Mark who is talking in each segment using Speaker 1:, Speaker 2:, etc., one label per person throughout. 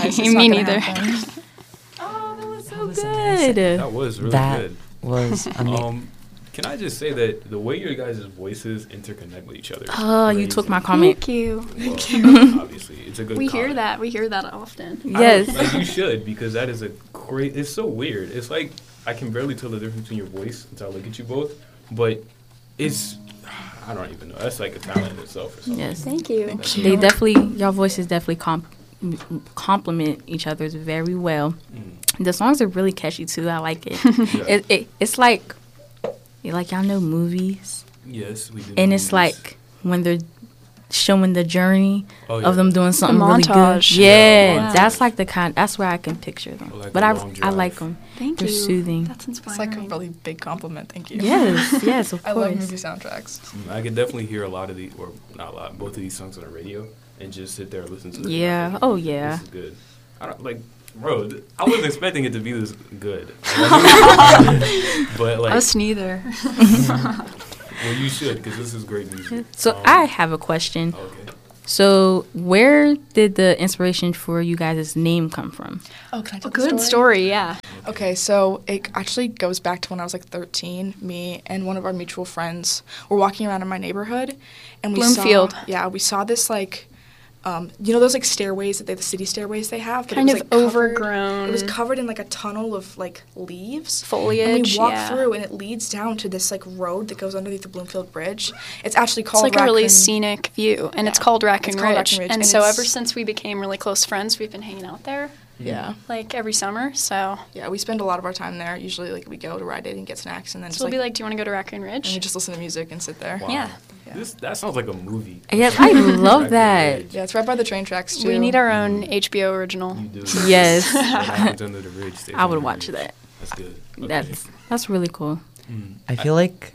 Speaker 1: It's
Speaker 2: Me
Speaker 1: not gonna
Speaker 2: neither.
Speaker 1: happen.
Speaker 3: Oh, that was so
Speaker 4: amazing.
Speaker 3: good.
Speaker 5: That was really
Speaker 4: That
Speaker 5: good.
Speaker 4: was amazing.
Speaker 5: Can I just say that the way your guys' voices interconnect with each other? is
Speaker 3: Oh, you
Speaker 5: crazy.
Speaker 3: took my comment.
Speaker 2: Thank you.
Speaker 5: Well, obviously, it's a good.
Speaker 2: We hear
Speaker 5: comment.
Speaker 2: that. We hear that often.
Speaker 3: Yes.
Speaker 5: Like you should, because that is a great. It's so weird. It's like I can barely tell the difference between your voice until I look at you both. But it's I don't even know. That's like a talent in itself or something.
Speaker 3: Yes.
Speaker 2: Thank you.
Speaker 1: Thank
Speaker 3: They
Speaker 1: you.
Speaker 3: definitely, your voices definitely complement each other's very well. The songs are really catchy too. I like it.
Speaker 5: Yeah.
Speaker 3: It's like y'all know movies,
Speaker 5: Yes, we do.
Speaker 3: and it's like when they're showing the journey
Speaker 5: Oh, yeah.
Speaker 3: of them doing something really good.
Speaker 2: montage.
Speaker 3: Yeah,
Speaker 5: Yeah,
Speaker 3: that's
Speaker 5: montage.
Speaker 3: like the kind. That's where I can picture them.
Speaker 5: Or like
Speaker 3: But
Speaker 5: a
Speaker 3: I
Speaker 5: long
Speaker 3: like
Speaker 5: drive.
Speaker 3: them.
Speaker 2: Thank
Speaker 3: They're
Speaker 2: you.
Speaker 3: soothing.
Speaker 2: That's
Speaker 1: It's
Speaker 2: inspiring.
Speaker 1: like a really big compliment. Thank you.
Speaker 3: Yes, yes, of
Speaker 1: I
Speaker 3: course.
Speaker 1: love movie soundtracks.
Speaker 5: I could definitely hear a lot of the, or not a lot, both of these songs on the radio, and just sit there and listen to them.
Speaker 3: Yeah.
Speaker 5: Like,
Speaker 3: Oh, yeah.
Speaker 5: This is good. I don't like, bro. I wasn't expecting it to be this good. But like,
Speaker 2: Us neither.
Speaker 5: well, you should, because this is great music.
Speaker 3: So I have a question.
Speaker 5: Okay.
Speaker 3: So where did the inspiration for you guys' name come from?
Speaker 1: Oh, can I tell
Speaker 2: Good story. Yeah.
Speaker 1: Okay, so it actually goes back to when I was like 13. Me and one of our mutual friends were walking around in my neighborhood, and we
Speaker 2: Bloomfield.
Speaker 1: we saw this like, you know those like stairways that the city stairways they have, but
Speaker 2: Kind
Speaker 1: it was,
Speaker 2: of
Speaker 1: like,
Speaker 2: overgrown.
Speaker 1: It was covered in like a tunnel of like leaves.
Speaker 2: Foliage,
Speaker 1: And we walk
Speaker 2: yeah.
Speaker 1: through, and it leads down to this like road that goes underneath the Bloomfield Bridge. It's actually
Speaker 2: It's
Speaker 1: called
Speaker 2: like a really
Speaker 1: Raccoon-
Speaker 2: scenic view, and it's
Speaker 1: Yeah.
Speaker 2: called Raccoon
Speaker 1: It's called
Speaker 2: Ridge.
Speaker 1: Raccoon Ridge,
Speaker 2: And
Speaker 1: and
Speaker 2: so
Speaker 1: it's-
Speaker 2: ever since we became really close friends, we've been hanging out there
Speaker 1: Yeah.
Speaker 2: like every summer. So
Speaker 1: Yeah, we spend a lot of our time there. Usually, like, we go to Rite Aid and get snacks, and then just,
Speaker 2: we'll be like, "Do you want to go to Raccoon
Speaker 1: and we
Speaker 2: Ridge?"
Speaker 1: just listen to music and sit there.
Speaker 5: Wow.
Speaker 2: Yeah.
Speaker 5: That sounds like a movie.
Speaker 3: Yes, I love that.
Speaker 1: Yeah, it's right by the train tracks, too.
Speaker 2: We need our own HBO original.
Speaker 5: You do.
Speaker 3: Yes.
Speaker 5: What happens under the bridge stays
Speaker 3: I would
Speaker 5: under the
Speaker 3: watch
Speaker 5: bridge.
Speaker 3: that.
Speaker 5: That's good. Okay.
Speaker 3: That's really cool.
Speaker 4: I feel like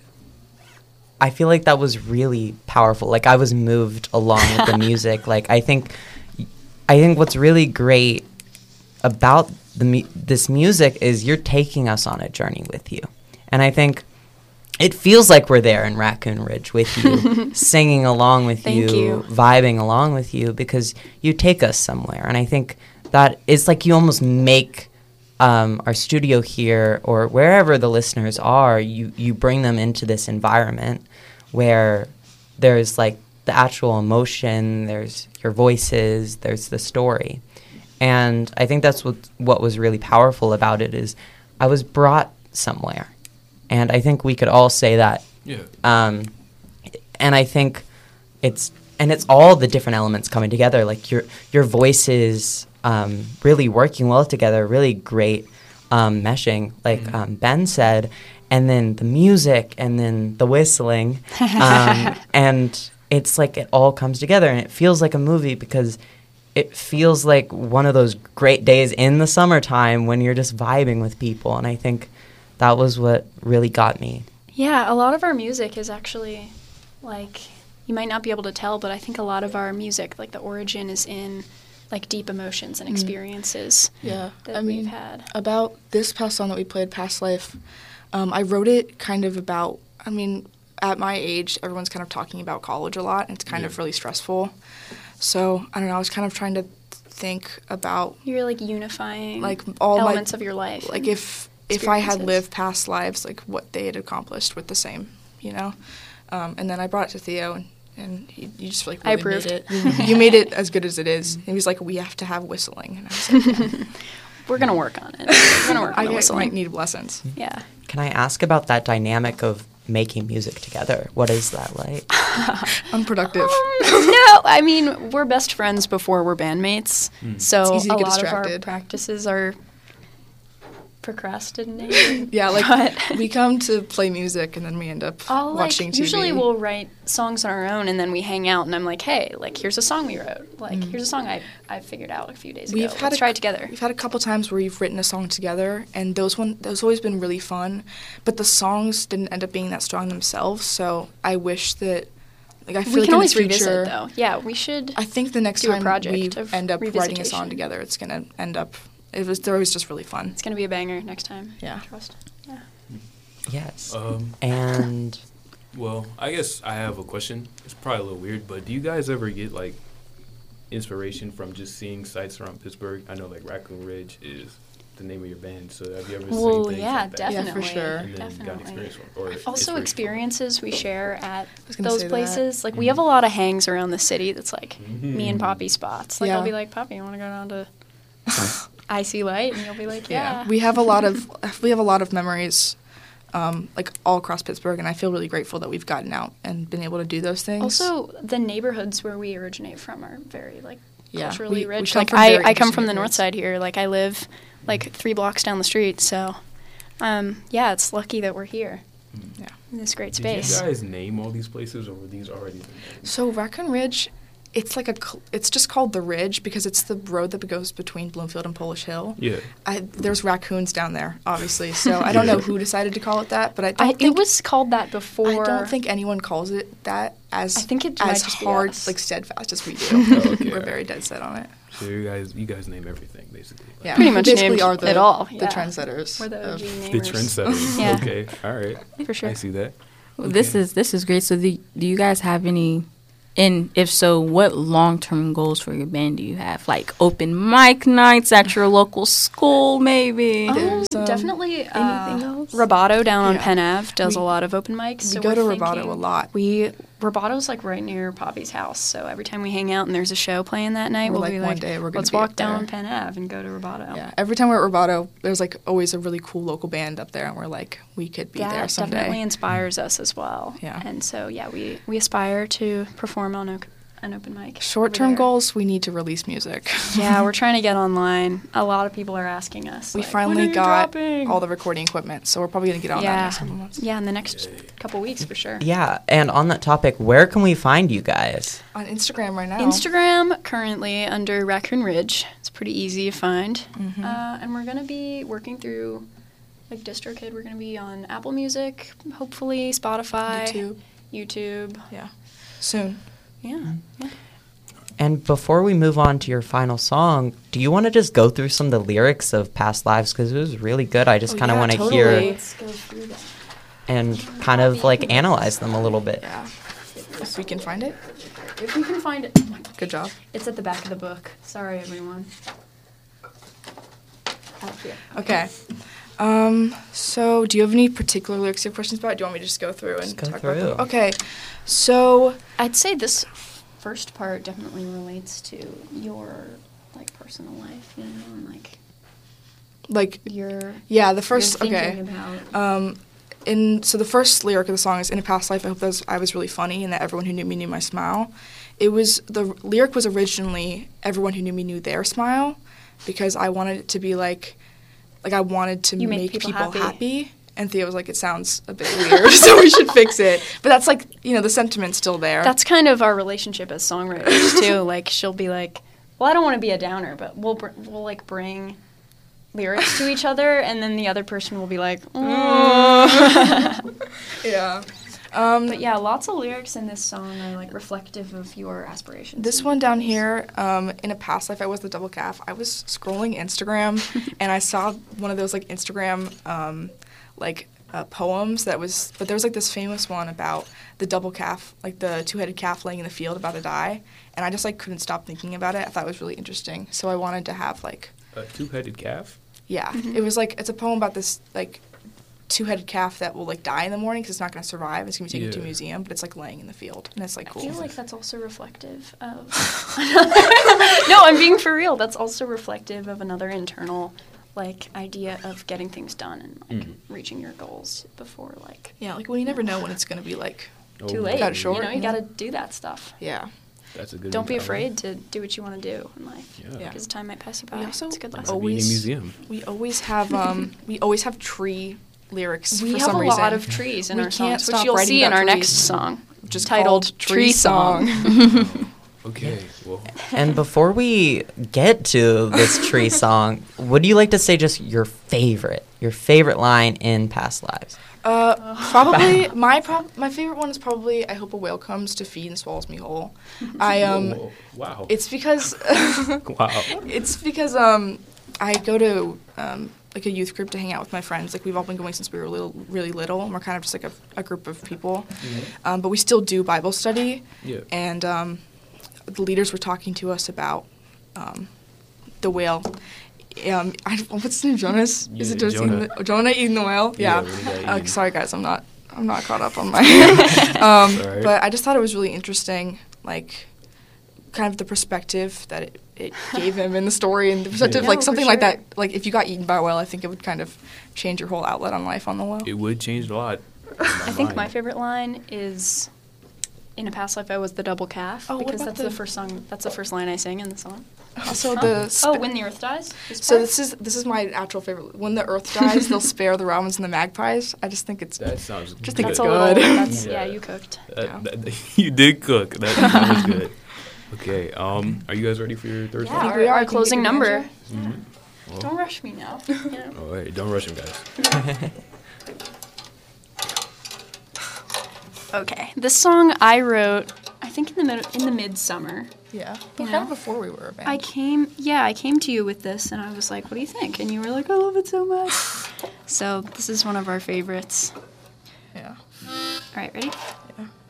Speaker 4: that was really powerful. Like I was moved along with the music. Like I think what's really great about this music is you're taking us on a journey with you. And I think it feels like we're there in Raccoon Ridge with you, singing along with
Speaker 2: Thank you.
Speaker 4: vibing along with you, because you take us somewhere. And I think that it's like you almost make our studio here or wherever the listeners are, you bring them into this environment where there's like the actual emotion, there's your voices, there's the story. And I think that's what was really powerful about it is I was brought somewhere. And I think we could all say that.
Speaker 5: Yeah.
Speaker 4: And I think it's all the different elements coming together, like your voices really working well together, really great meshing, like Ben said, and then the music, and then the whistling, and it's like it all comes together, and it feels like a movie because it feels like one of those great days in the summertime when you're just vibing with people, and I think that was what really got me.
Speaker 2: Yeah, a lot of our music is actually, like, you might not be able to tell, but I think a lot of our music, like, the origin is in, like, deep emotions and experiences
Speaker 1: Yeah,
Speaker 2: that
Speaker 1: I
Speaker 2: we've
Speaker 1: mean,
Speaker 2: had.
Speaker 1: about this past song that we played, Past Life, I wrote it kind of about, I mean, at my age, everyone's kind of talking about college a lot, and it's kind of really stressful. So, I don't know, I was kind of trying to think about,
Speaker 2: You're, like, unifying
Speaker 1: like, all
Speaker 2: elements
Speaker 1: my,
Speaker 2: of your life.
Speaker 1: like,
Speaker 2: and
Speaker 1: if I had
Speaker 2: experiences.
Speaker 1: lived past lives, like, what they had accomplished with the same, you know? And then I brought it to Theo, and you just, like,
Speaker 2: I
Speaker 1: really made
Speaker 2: approved.
Speaker 1: it. You made it as good as it is. And he was like, we have to have whistling. And I was like, yeah.
Speaker 2: We're going to work on it. We're going to work on
Speaker 1: I
Speaker 2: the whistling.
Speaker 1: might need lessons.
Speaker 2: Yeah.
Speaker 4: Can I ask about that dynamic of making music together? What is that like?
Speaker 1: Unproductive.
Speaker 2: No, I mean, we're best friends before we're bandmates. So
Speaker 1: It's easy to
Speaker 2: a
Speaker 1: get
Speaker 2: lot of our
Speaker 1: distracted.
Speaker 2: practices are procrastinating.
Speaker 1: Yeah, like
Speaker 2: But-
Speaker 1: we come to play music and then we end up
Speaker 2: I'll, like,
Speaker 1: watching TV.
Speaker 2: usually we'll write songs on our own and then we hang out and I'm like, hey, like, here's a song we wrote. Like, here's a song I figured out a few days ago. Let's try it together.
Speaker 1: We've had a couple times where we've written a song together, and those always been really fun. But the songs didn't end up being that strong themselves. So I wish that, like, I feel
Speaker 2: We
Speaker 1: like
Speaker 2: can
Speaker 1: in
Speaker 2: always
Speaker 1: the future,
Speaker 2: revisit, though. Yeah, we should.
Speaker 1: I think the next
Speaker 2: do a
Speaker 1: time
Speaker 2: project
Speaker 1: we
Speaker 2: of
Speaker 1: end up writing a
Speaker 2: revisitation.
Speaker 1: song together, it's gonna end up. They're always just really fun.
Speaker 2: It's going to be a banger next time.
Speaker 1: Yeah.
Speaker 2: Trust. Yeah.
Speaker 4: Yes.
Speaker 5: Um,
Speaker 4: And
Speaker 5: Well, I guess I have a question. It's probably a little weird, but do you guys ever get like inspiration from just seeing sights around Pittsburgh? I know like Raccoon Ridge is the name of your band, so have you ever seen things
Speaker 2: yeah,
Speaker 5: like that?
Speaker 2: definitely.
Speaker 1: Yeah, for sure.
Speaker 5: And then got experience from, or
Speaker 2: Also
Speaker 5: inspiration
Speaker 2: experiences we share at
Speaker 1: was gonna
Speaker 2: those
Speaker 1: say that.
Speaker 2: places. Like we have a lot of hangs around the city that's like
Speaker 5: Mhm.
Speaker 2: me and Poppy spots. Like
Speaker 1: Yeah.
Speaker 2: I'll be like, Poppy, you want to go down to Icy Light? And you'll be like, yeah.
Speaker 1: We have a lot of memories, like all across Pittsburgh, and I feel really grateful that we've gotten out and been able to do those things.
Speaker 2: Also, the neighborhoods where we originate from are very like
Speaker 1: Yeah,
Speaker 2: culturally
Speaker 1: we
Speaker 2: rich.
Speaker 1: come
Speaker 2: Like
Speaker 1: from very
Speaker 2: I come
Speaker 1: interesting
Speaker 2: from the north
Speaker 1: neighborhoods.
Speaker 2: side here. Like I live like 3 blocks down the street. So, yeah, it's lucky that we're here
Speaker 1: yeah.
Speaker 2: in this great
Speaker 5: Did
Speaker 2: space.
Speaker 5: you guys name all these places, or were these already the names?
Speaker 1: So Raccoon Ridge, it's like it's just called the Ridge because it's the road that goes between Bloomfield and Polish Hill.
Speaker 5: Yeah.
Speaker 1: There's raccoons down there, obviously. So I don't know who decided to call it that, but I don't
Speaker 2: It
Speaker 1: think
Speaker 2: was called that before.
Speaker 1: I don't think anyone calls it that as
Speaker 2: I think it might
Speaker 1: as
Speaker 2: just be
Speaker 1: hard,
Speaker 2: us.
Speaker 1: like steadfast as we do.
Speaker 5: Oh, okay.
Speaker 1: We're very dead set on it.
Speaker 5: So you guys name everything basically. Like,
Speaker 1: Yeah,
Speaker 2: Pretty
Speaker 1: we
Speaker 2: much
Speaker 1: basically
Speaker 2: named
Speaker 1: are the
Speaker 2: it all,
Speaker 1: the
Speaker 2: yeah.
Speaker 1: trendsetters.
Speaker 2: We're the OG
Speaker 1: of-
Speaker 5: The
Speaker 2: namers.
Speaker 5: trendsetters.
Speaker 2: Yeah.
Speaker 5: Okay. All right.
Speaker 2: For sure.
Speaker 5: I see that.
Speaker 3: This is great. So do you guys have any? And if so, what long-term goals for your band do you have? Like open mic nights at your local school, maybe?
Speaker 1: There's,
Speaker 2: Definitely
Speaker 3: anything else?
Speaker 2: Rabato down on
Speaker 1: Yeah.
Speaker 2: Penn Ave does
Speaker 1: We-
Speaker 2: a lot of open mics.
Speaker 1: we
Speaker 2: So
Speaker 1: go
Speaker 2: we're
Speaker 1: to
Speaker 2: thinking-
Speaker 1: Rabato a lot.
Speaker 2: Rabato's like right near Poppy's house. So every time we hang out and there's a show playing that night,
Speaker 1: We're
Speaker 2: we'll
Speaker 1: like,
Speaker 2: be
Speaker 1: one
Speaker 2: like,
Speaker 1: day we're gonna
Speaker 2: let's
Speaker 1: be
Speaker 2: walk
Speaker 1: up
Speaker 2: down
Speaker 1: there.
Speaker 2: Penn Ave and go to Rabato.
Speaker 1: Yeah, every time we're at Rabato, there's like always a really cool local band up there, and we're like, we could be there
Speaker 2: That
Speaker 1: someday.
Speaker 2: definitely inspires us as well.
Speaker 1: Yeah.
Speaker 2: And so, yeah, we aspire to perform on an open mic.
Speaker 1: Short-term
Speaker 2: over there.
Speaker 1: goals, we need to release music.
Speaker 2: Yeah, we're trying to get online. A lot of people are asking us.
Speaker 1: We
Speaker 2: like,
Speaker 1: finally
Speaker 2: "When are you
Speaker 1: got
Speaker 2: dropping?"
Speaker 1: all the recording equipment, so we're probably gonna get on that
Speaker 2: Yeah.
Speaker 1: next couple months.
Speaker 2: Yeah, in the next couple weeks for sure.
Speaker 4: Yeah, and on that topic, where can we find you guys?
Speaker 1: On Instagram right now.
Speaker 2: Instagram currently under Raccoon Ridge. It's pretty easy to find.
Speaker 1: Mhm.
Speaker 2: And we're going to be working through like DistroKid. We're going to be on Apple Music, hopefully, Spotify, YouTube.
Speaker 1: Yeah, soon.
Speaker 2: Yeah.
Speaker 4: And before we move on to your final song, do you want to just go through some of the lyrics of Past Lives? Because it was really good. I just
Speaker 1: Oh,
Speaker 4: kind of
Speaker 1: yeah,
Speaker 4: want to
Speaker 1: totally.
Speaker 4: hear
Speaker 2: Let's go through that.
Speaker 4: and kind of like analyze them a little bit.
Speaker 1: Yeah, if we can find it.
Speaker 2: If we can find it. Oh my gosh.
Speaker 1: Good job.
Speaker 2: It's at the back of the book. Sorry, everyone. Out here.
Speaker 1: Okay. So do you have any particular lyrics you have questions about? Do you want me to just go through and
Speaker 4: Just go
Speaker 1: talk about them?
Speaker 4: through.
Speaker 1: Okay. So
Speaker 2: I'd say this first part definitely relates to your like personal life, you know, and like your
Speaker 1: yeah, the first
Speaker 2: you're
Speaker 1: okay.
Speaker 2: thinking about.
Speaker 1: So the first lyric of the song is "In a past life, I hope that I was really funny and that everyone who knew me knew my smile." The lyric was originally "Everyone who knew me knew their smile," because I wanted it to be like I wanted to
Speaker 2: You make
Speaker 1: make
Speaker 2: people
Speaker 1: people
Speaker 2: happy.
Speaker 1: happy. And Thea was like, "It sounds a bit weird, so we should fix it." But that's like, the sentiment's still there.
Speaker 2: That's kind of our relationship as songwriters too. Like she'll be like, "Well, I don't want to be a downer, but we'll like bring lyrics to each other," and then the other person will be like,
Speaker 1: yeah.
Speaker 2: But yeah, lots of lyrics in this song are like reflective of your aspirations.
Speaker 1: This
Speaker 2: and
Speaker 1: one down
Speaker 2: goals.
Speaker 1: here, in a past life, I was the double calf. I was scrolling Instagram, and I saw one of those like Instagram poems but there was like this famous one about the double calf, like the two-headed calf laying in the field about to die, and I just like couldn't stop thinking about it. I thought it was really interesting, so I wanted to have like,
Speaker 5: A two-headed calf.
Speaker 1: yeah, it was like it's a poem about this like two-headed calf that will like die in the morning because it's not going to survive. It's going to be taken to a
Speaker 5: Yeah.
Speaker 1: museum, but it's like laying in the field, and it's like
Speaker 2: I
Speaker 1: cool.
Speaker 2: feel like that's also reflective of. No, I'm being for real. That's also reflective of another internal, like, idea of getting things done and like reaching your goals before like
Speaker 1: Yeah, like, well, you never know when it's going to be like,
Speaker 2: too
Speaker 5: Oh,
Speaker 2: late.
Speaker 1: Cut it short,
Speaker 2: You know, you
Speaker 1: yeah.
Speaker 2: got to do that stuff.
Speaker 1: yeah.
Speaker 5: That's a good.
Speaker 2: Don't be
Speaker 5: mentality.
Speaker 2: afraid to do what you want to do in life.
Speaker 5: Yeah.
Speaker 2: Because time might pass you by.
Speaker 1: We also
Speaker 2: It's a good
Speaker 5: Or
Speaker 2: lesson.
Speaker 1: always-
Speaker 5: being in a museum.
Speaker 1: We always have tree lyrics
Speaker 2: We
Speaker 1: for
Speaker 2: have
Speaker 1: some
Speaker 2: a
Speaker 1: reason.
Speaker 2: lot of trees in
Speaker 1: We
Speaker 2: our
Speaker 1: can't
Speaker 2: songs, which
Speaker 1: stop
Speaker 2: you'll
Speaker 1: writing
Speaker 2: see in
Speaker 1: about
Speaker 2: our next
Speaker 1: trees.
Speaker 2: song,
Speaker 1: Just
Speaker 2: titled
Speaker 1: called
Speaker 2: Tree Song.
Speaker 5: Okay. Well,
Speaker 4: And before we get to this tree song, would you like to say just your favorite line in Past Lives?
Speaker 1: Probably my favorite one is probably "I hope a whale comes to feed and swallows me whole."
Speaker 5: whoa, wow.
Speaker 1: It's because
Speaker 5: wow.
Speaker 1: I go to like a youth group to hang out with my friends. Like we've all been going since we were really little, and we're kind of just like a group of people. But we still do Bible study,
Speaker 5: Yeah.
Speaker 1: and the leaders were talking to us about the whale. What's his name? Jonas? Is it just
Speaker 5: Jonah.
Speaker 1: Jonah eating the whale?
Speaker 5: Yeah,
Speaker 1: Yeah.
Speaker 5: when he got eaten.
Speaker 1: Sorry guys, I'm not caught up on my.
Speaker 5: Alright.
Speaker 1: But I just thought it was really interesting, like, kind of the perspective that it gave him in the story, and the perspective,
Speaker 2: Yeah,
Speaker 1: like
Speaker 2: for
Speaker 1: something like
Speaker 2: sure.
Speaker 1: that. Like if you got eaten by a whale, I think it would kind of change your whole outlet on life on the whale.
Speaker 5: It would change a lot.
Speaker 2: I think my favorite line is, "In a past life, I was the double calf,"
Speaker 1: Oh, what
Speaker 2: because
Speaker 1: about
Speaker 2: that's the
Speaker 1: the-
Speaker 2: first song. That's the first line I sang in the song.
Speaker 1: Also
Speaker 2: When the Earth Dies.
Speaker 1: So this is my actual favorite. When the Earth dies, they'll spare the robins and the magpies. I just think it's
Speaker 5: That sounds
Speaker 1: Just
Speaker 5: good.
Speaker 1: think
Speaker 2: That's
Speaker 1: it's
Speaker 2: a little.
Speaker 1: good.
Speaker 2: That's,
Speaker 5: Yeah.
Speaker 2: yeah, you cooked.
Speaker 5: You did cook. That was good. Okay. Are you guys ready for your third
Speaker 2: Yeah,
Speaker 5: song?
Speaker 1: think we are.
Speaker 2: our
Speaker 1: Can you
Speaker 2: closing
Speaker 1: give me
Speaker 2: number.
Speaker 5: Well,
Speaker 2: Don't rush me now. You know?
Speaker 5: all right, don't rush him, guys.
Speaker 2: Okay, this song I wrote, I think in the midsummer.
Speaker 1: yeah.
Speaker 2: You
Speaker 1: But
Speaker 2: know?
Speaker 1: kind of before we were a band.
Speaker 2: I came to you with this, and I was like, "What do you think?" And you were like, "I love it so much." So this is one of our favorites.
Speaker 1: Yeah.
Speaker 2: All right, ready?
Speaker 1: Yeah.